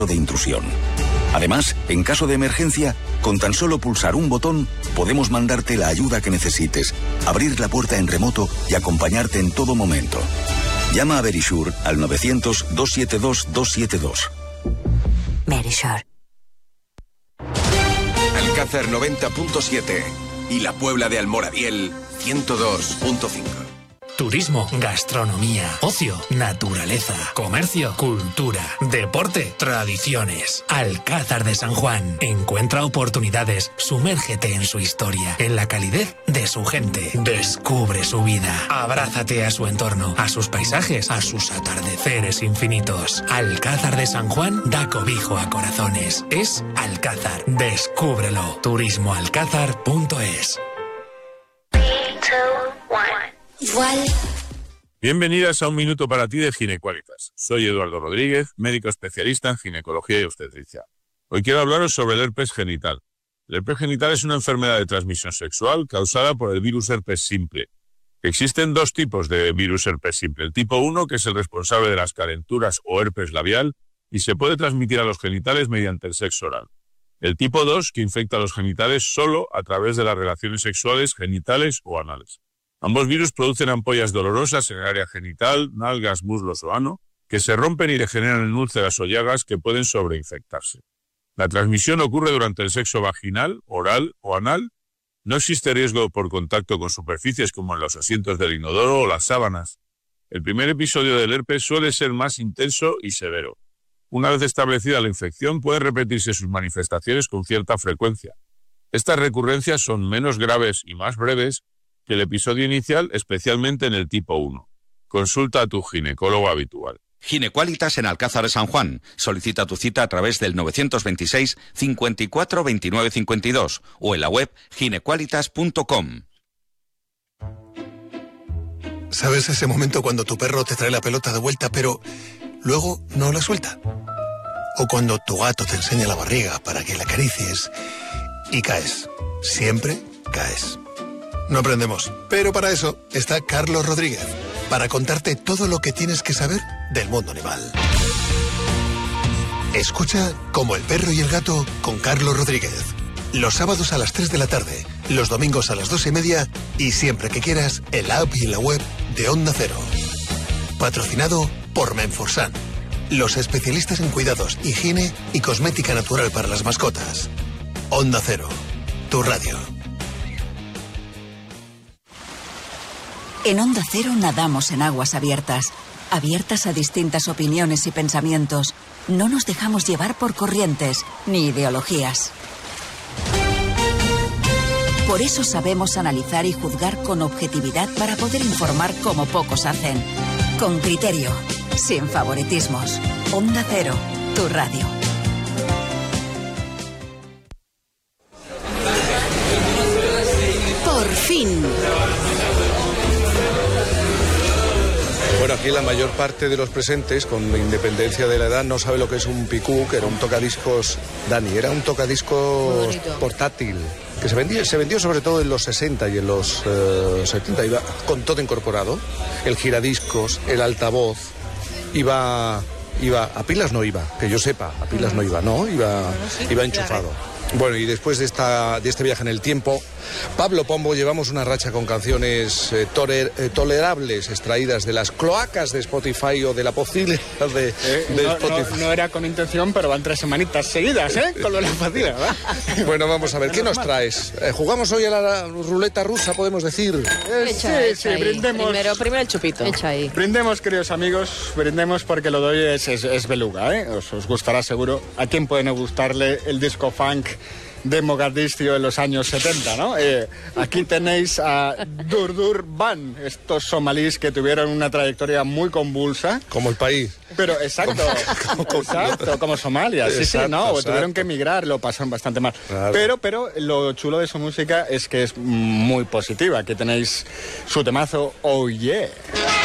de intrusión. Además, en caso de emergencia, con tan solo pulsar un botón, podemos mandarte la ayuda que necesites, abrir la puerta en remoto y acompañarte en todo momento. Llama a Verisure al 900-272-272. Verisure. Alcázar 90.7 y La Puebla de Almoradiel 102.5. Turismo, gastronomía, ocio, naturaleza, comercio, cultura, deporte, tradiciones. Alcázar de San Juan. Encuentra oportunidades, sumérgete en su historia, en la calidez de su gente. Descubre su vida, abrázate a su entorno, a sus paisajes, a sus atardeceres infinitos. Alcázar de San Juan da cobijo a corazones. Es Alcázar. Descúbrelo. Turismoalcázar.es. Bienvenidas a Un Minuto para Ti de Ginequalitas. Soy Eduardo Rodríguez, médico especialista en ginecología y obstetricia. Hoy quiero hablaros sobre el herpes genital. El herpes genital es una enfermedad de transmisión sexual causada por el virus herpes simple. Existen dos tipos de virus herpes simple. El tipo 1, que es el responsable de las calenturas o herpes labial, y se puede transmitir a los genitales mediante el sexo oral. El tipo 2, que infecta a los genitales solo a través de las relaciones sexuales genitales o anales. Ambos virus producen ampollas dolorosas en el área genital, nalgas, muslos o ano, que se rompen y degeneran en úlceras o llagas que pueden sobreinfectarse. La transmisión ocurre durante el sexo vaginal, oral o anal. No existe riesgo por contacto con superficies como en los asientos del inodoro o las sábanas. El primer episodio del herpes suele ser más intenso y severo. Una vez establecida la infección, pueden repetirse sus manifestaciones con cierta frecuencia. Estas recurrencias son menos graves y más breves que el episodio inicial, especialmente en el tipo 1. Consulta a tu ginecólogo habitual. Ginequalitas en Alcázar de San Juan. Solicita tu cita a través del 926 54 29 52 o en la web ginequalitas.com. ¿Sabes ese momento cuando tu perro te trae la pelota de vuelta pero luego no la suelta? O cuando tu gato te enseña la barriga para que la acaricies y caes. Siempre caes. No aprendemos, pero para eso está Carlos Rodríguez, para contarte todo lo que tienes que saber del mundo animal. Escucha Como el perro y el gato con Carlos Rodríguez. Los sábados a las 3 de la tarde, los domingos a las 2:30 y siempre que quieras en la app y en la web de Onda Cero. Patrocinado por Menforsan, los especialistas en cuidados, higiene y cosmética natural para las mascotas. Onda Cero, tu radio. En Onda Cero nadamos en aguas abiertas, abiertas a distintas opiniones y pensamientos. No nos dejamos llevar por corrientes ni ideologías. Por eso sabemos analizar y juzgar con objetividad para poder informar como pocos hacen. Con criterio, sin favoritismos. Onda Cero, tu radio. Por fin. Bueno, aquí la mayor parte de los presentes, con independencia de la edad, no sabe lo que es un picú, que era un tocadiscos, Dani, era un tocadiscos portátil, que se vendió sobre todo en los 60 y en los 70, iba con todo incorporado, el giradiscos, el altavoz, iba a pilas no iba, que yo sepa, a pilas no iba, ¿no? Iba enchufado. Bueno, y después de este viaje en el tiempo, Pablo Pombo, llevamos una racha con canciones tolerables, extraídas de las cloacas de Spotify o de la posibilidad de Spotify. No era con intención, pero van 3 semanitas seguidas, con lo de la facilidad, ¿verdad? Bueno, vamos a ver, ¿qué nos traes? ¿Jugamos hoy a la ruleta rusa, podemos decir? Sí, brindemos. Primero el chupito. Echa ahí. Brindemos, queridos amigos, brindemos porque lo de hoy es beluga, ¿eh? Os gustará seguro. ¿A quién puede no gustarle el disco funk de Mogadiscio en los años 70, ¿no? Aquí tenéis a Durdur Ban, estos somalíes que tuvieron una trayectoria muy convulsa. Como el país. Pero exacto, como Somalia, exacto, sí, no, tuvieron que emigrar, lo pasaron bastante mal. Claro. Pero lo chulo de su música es que es muy positiva. Aquí tenéis su temazo, Oh Yeah.